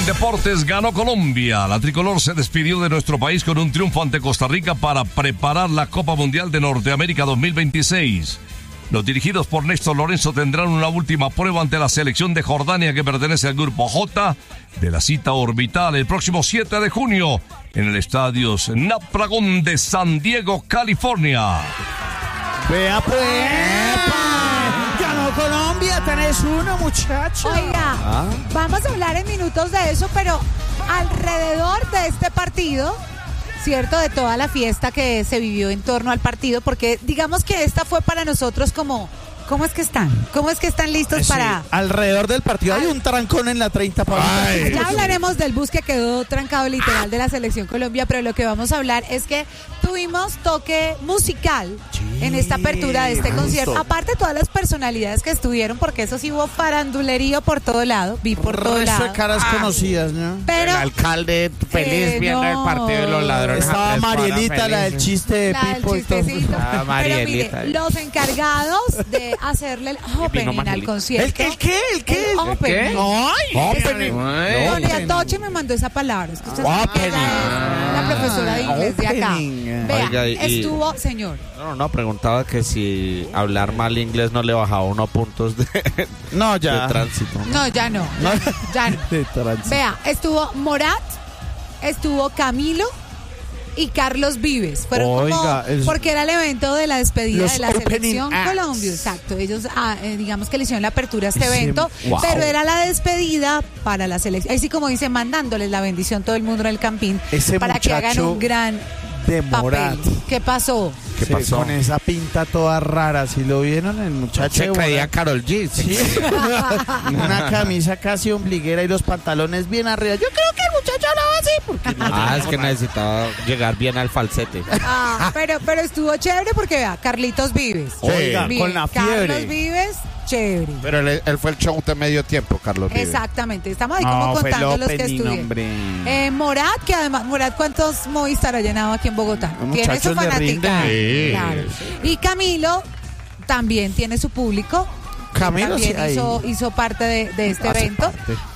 En deportes ganó Colombia. La tricolor se despidió de nuestro país con un triunfo ante Costa Rica para preparar la Copa Mundial de Norteamérica 2026. Los dirigidos por Néstor Lorenzo tendrán una última prueba ante la selección de Jordania que pertenece al grupo J de la cita orbital el próximo 7 de junio en el estadio Snapdragon de San Diego, California. Vea pues, ganó Colombia, tenés uno, muchacho. Oiga, vamos a hablar en minutos de eso, pero alrededor de este partido, cierto, de toda la fiesta que se vivió en torno al partido, porque digamos que esta fue para nosotros como, ¿cómo es que están? ¿Cómo es que están listos para...? Alrededor del partido hay un trancón en la 30. Ya hablaremos del bus que quedó trancado literal de la Selección Colombia, pero lo que vamos a hablar es que tuvimos toque musical en esta apertura de este concierto. Aparte todas las personalidades que estuvieron, porque eso sí hubo farandulerío por todo lado, vi por todo lado. De caras conocidas, ¿no? Pero, el alcalde feliz viendo el partido de los ladrones. Estaba Marielita, la del chiste de Pipo y todo. Pero mire, los encargados de hacerle el opening al concierto. ¿El qué? El opening. Opening. Doña Toche me mandó esa palabra. Es que usted sabe que ella es la profesora de inglés de acá. Vea, Oiga, estuvo, señor. No, preguntaba que si hablar mal inglés no le bajaba 1 puntos de tránsito. No, ya no. Ya no. De tránsito. Vea, estuvo Morat, estuvo Camilo y Carlos Vives. Fueron porque era el evento de la despedida de la Selección Colombia. Exacto. Ellos, digamos que le hicieron la apertura a este evento, pero era la despedida para la selección. Ahí sí, como dice, mandándoles la bendición todo el mundo en el campín para que hagan un gran papel. ¿Qué pasó? ¿Qué pasó? Con esa pinta toda rara, ¿sí lo vieron? El muchacho se creía Karol G. Sí. Una camisa casi ombliguera y los pantalones bien arriba. Yo creo que el muchacho hablaba así porque es que necesitaba llegar bien al falsete. Pero estuvo chévere porque vea, Carlitos Vives. Oiga, con la fiebre. Carlos Vives, chévere. Pero él fue el show de medio tiempo, Carlos Vives. Exactamente, estamos ahí como contando los que estuvieron. Morat, que además, ¿cuántos Movistar ha llenado aquí en Bogotá? Tiene su fanática. Claro. Y Camilo también tiene su público. Camilo también hizo parte de este evento.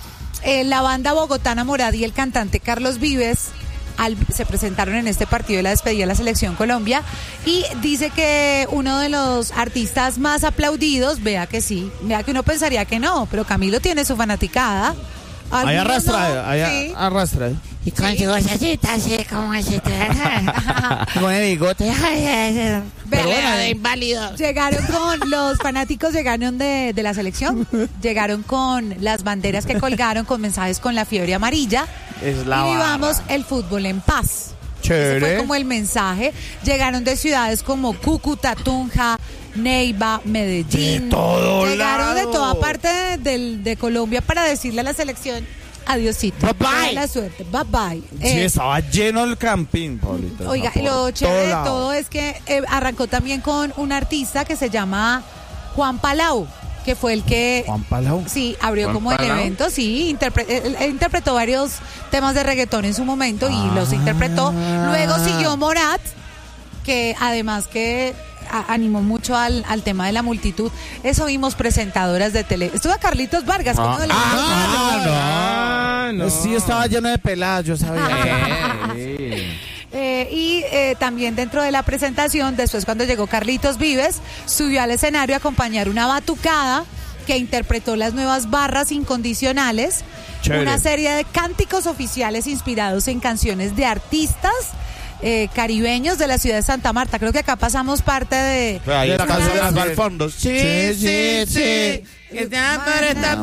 La banda bogotana Morat y el cantante Carlos Vives se presentaron en este partido de la despedida de la Selección Colombia y dice que uno de los artistas más aplaudidos, vea que sí, vea que uno pensaría que no, pero Camilo tiene su fanaticada. Ahí arrastra. Y con su vocecita así como así. Con el bigote. Vea, de inválido. Llegaron los fanáticos llegaron de la selección, llegaron con las banderas que colgaron con mensajes con la fiebre amarilla. Es la y vivamos el fútbol en paz. Chévere. Ese fue como el mensaje. Llegaron de ciudades como Cúcuta, Tunja, Neiva, Medellín. Llegaron de toda parte de Colombia para decirle a la selección adiosito. Bye bye. La suerte. Bye bye. Sí, estaba lleno el campín, Paulita. Oiga, lo chévere de todo es que arrancó también con un artista que se llama Juan Palau, que fue el que... Juan Palau. Sí, abrió como el evento, sí, él interpretó varios temas de reggaetón en su momento y los interpretó. Luego siguió Morat, que además que animó mucho al tema de la multitud. Eso vimos presentadoras de tele. Estuvo Carlitos Vargas. No. Sí, estaba lleno de peladas, yo sabía. Y también dentro de la presentación, después cuando llegó Carlitos Vives, subió al escenario a acompañar una batucada que interpretó las nuevas barras incondicionales. Chévere. Una serie de cánticos oficiales inspirados en canciones de artistas caribeños de la ciudad de Santa Marta. Creo que acá pasamos parte de... Ahí la canción de las Valfondos. Sí.